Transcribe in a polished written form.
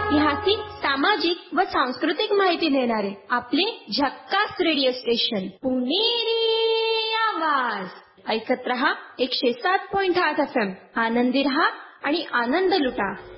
ऐतिहासिक, सामाजिक व सांस्कृतिक माहिती देणारे आपले झक्कास रेडिओ स्टेशन पुणेरी आवाज. ऐकत रहा 107.8 FM. आनंदी रहा आणि आनंद लुटा.